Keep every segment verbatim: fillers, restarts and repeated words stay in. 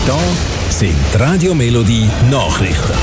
Da sind die Radio Melodie Nachrichten.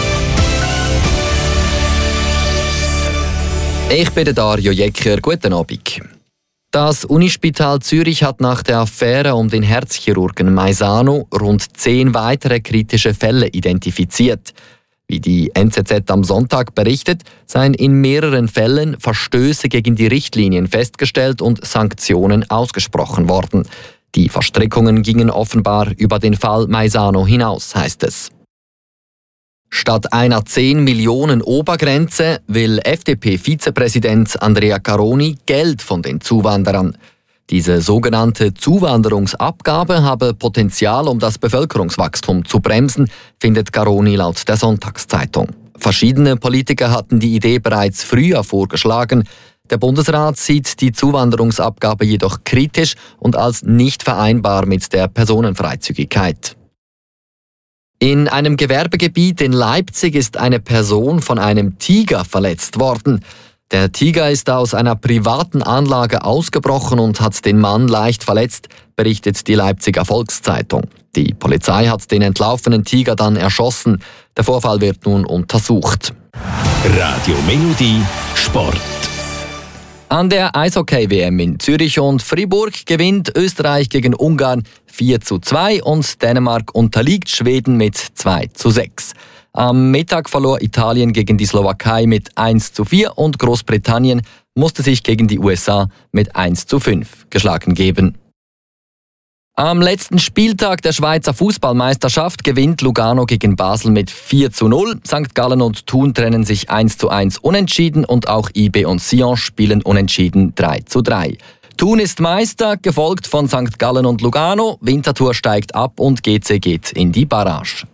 Ich bin der Dario Jecker. Guten Abend. Das Unispital Zürich hat nach der Affäre um den Herzchirurgen Maisano rund zehn weitere kritische Fälle identifiziert. Wie die N Z Z am Sonntag berichtet, seien in mehreren Fällen Verstöße gegen die Richtlinien festgestellt und Sanktionen ausgesprochen worden. Die Verstrickungen gingen offenbar über den Fall Maisano hinaus, heißt es. Statt einer zehn Millionen Obergrenze will F D P-Vizepräsident Andrea Caroni Geld von den Zuwanderern. Diese sogenannte Zuwanderungsabgabe habe Potenzial, um das Bevölkerungswachstum zu bremsen, findet Caroni laut der Sonntagszeitung. Verschiedene Politiker hatten die Idee bereits früher vorgeschlagen. Der Bundesrat sieht die Zuwanderungsabgabe jedoch kritisch und als nicht vereinbar mit der Personenfreizügigkeit. In einem Gewerbegebiet in Leipzig ist eine Person von einem Tiger verletzt worden. Der Tiger ist aus einer privaten Anlage ausgebrochen und hat den Mann leicht verletzt, berichtet die Leipziger Volkszeitung. Die Polizei hat den entlaufenen Tiger dann erschossen. Der Vorfall wird nun untersucht. Radio Melodie Sport. An der Eishockey-W M in Zürich und Fribourg gewinnt Österreich gegen Ungarn vier zu zwei und Dänemark unterliegt Schweden mit zwei zu sechs. Am Mittag verlor Italien gegen die Slowakei mit eins zu vier und Großbritannien musste sich gegen die U S A mit eins zu fünf geschlagen geben. Am letzten Spieltag der Schweizer Fußballmeisterschaft gewinnt Lugano gegen Basel mit vier zu null. Sankt Gallen und Thun trennen sich eins zu eins unentschieden und auch I B und Sion spielen unentschieden drei zu drei. Thun ist Meister, gefolgt von Sankt Gallen und Lugano. Winterthur steigt ab und G C geht in die Barrage.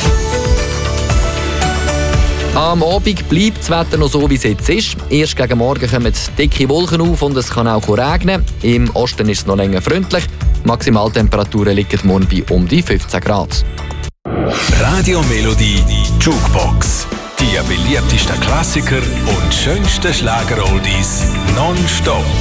Am Abend bleibt das Wetter noch so, wie es jetzt ist. Erst gegen Morgen kommen dicke Wolken auf und es kann auch regnen. Im Osten ist es noch länger freundlich. Die Maximaltemperaturen liegen morgen bei um die fünfzehn Grad. Radio Melodie Jukebox. Die beliebtesten Klassiker und schönsten Schlager-Oldies nonstop.